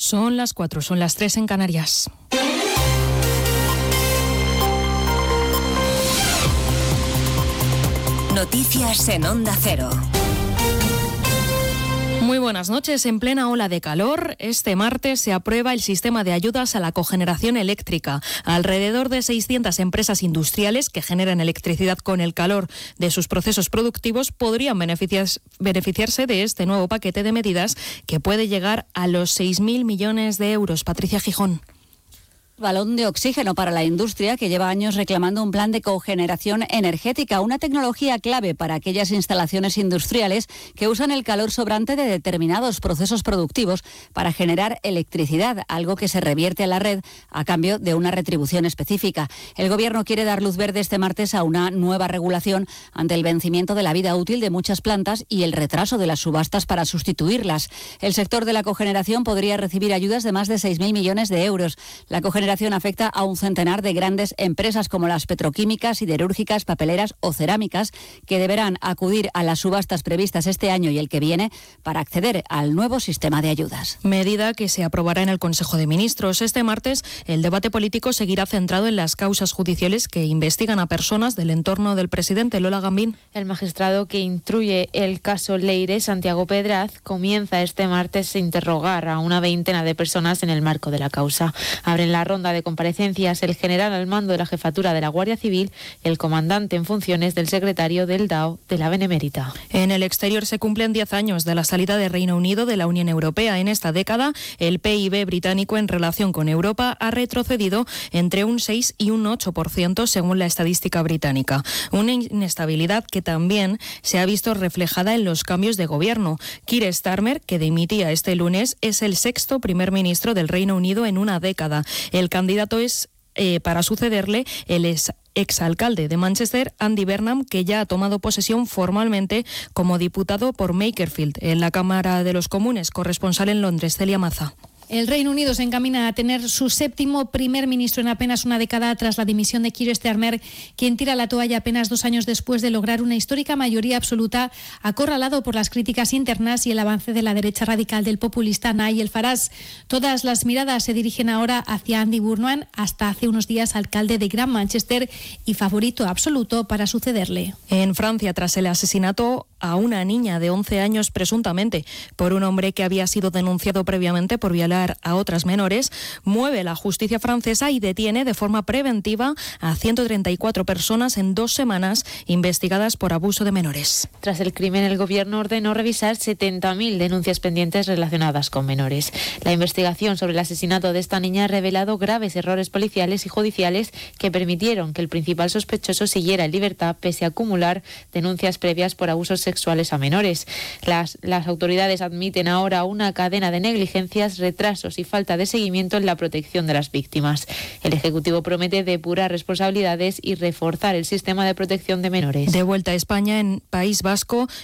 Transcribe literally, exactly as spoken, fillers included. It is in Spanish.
Son las cuatro, son las tres en Canarias. Noticias en Onda Cero. Muy buenas noches. En plena ola de calor, este martes se aprueba el sistema de ayudas a la cogeneración eléctrica. Alrededor de seiscientas empresas industriales que generan electricidad con el calor de sus procesos productivos podrían beneficiarse de este nuevo paquete de medidas que puede llegar a los seis mil millones de euros. Patricia Gijón. Balón de oxígeno para la industria que lleva años reclamando un plan de cogeneración energética, una tecnología clave para aquellas instalaciones industriales que usan el calor sobrante de determinados procesos productivos para generar electricidad, algo que se revierte a la red a cambio de una retribución específica. El Gobierno quiere dar luz verde este martes a una nueva regulación ante el vencimiento de la vida útil de muchas plantas y el retraso de las subastas para sustituirlas. El sector de la cogeneración podría recibir ayudas de más de seis mil millones de euros. La cogeneración afecta a un centenar de grandes empresas como las petroquímicas, siderúrgicas, papeleras o cerámicas que deberán acudir a las subastas previstas este año y el que viene para acceder al nuevo sistema de ayudas. Medida que se aprobará en el Consejo de Ministros. Este martes el debate político seguirá centrado en las causas judiciales que investigan a personas del entorno del presidente. Lola Gambín. El magistrado que instruye el caso Leire, Santiago Pedraz, comienza este martes a interrogar a una veintena de personas en el marco de la causa. Abren la ronda de comparecencias el general al mando de la jefatura de la Guardia Civil, el comandante en funciones del secretario del D A O de la Benemérita. En el exterior se cumplen diez años de la salida de Reino Unido de la Unión Europea. En esta década, el P I B británico en relación con Europa ha retrocedido entre un seis y un ocho por ciento según la estadística británica. Una inestabilidad que también se ha visto reflejada en los cambios de gobierno. Keir Starmer, que dimitía este lunes, es el sexto primer ministro del Reino Unido en una década. El candidato es, eh, para sucederle, el ex exalcalde de Manchester, Andy Burnham, que ya ha tomado posesión formalmente como diputado por Makerfield en la Cámara de los Comunes. Corresponsal en Londres, Celia Maza. El Reino Unido se encamina a tener su séptimo primer ministro en apenas una década tras la dimisión de Keir Starmer, quien tira la toalla apenas dos años después de lograr una histórica mayoría absoluta, acorralado por las críticas internas y el avance de la derecha radical del populista Nigel Farage. Todas las miradas se dirigen ahora hacia Andy Burnham, hasta hace unos días alcalde de Gran Manchester y favorito absoluto para sucederle. En Francia, tras el asesinato a una niña de once años presuntamente por un hombre que había sido denunciado previamente por violar a otras menores, mueve la justicia francesa y detiene de forma preventiva a ciento treinta y cuatro personas en dos semanas investigadas por abuso de menores. Tras el crimen, el Gobierno ordenó revisar setenta mil denuncias pendientes relacionadas con menores. La investigación sobre el asesinato de esta niña ha revelado graves errores policiales y judiciales que permitieron que el principal sospechoso siguiera en libertad pese a acumular denuncias previas por abusos sexuales a menores. Las, las autoridades admiten ahora una cadena de negligencias, retrasos y falta de seguimiento en la protección de las víctimas. El Ejecutivo promete depurar responsabilidades y reforzar el sistema de protección de menores. De vuelta a España, en País Vasco,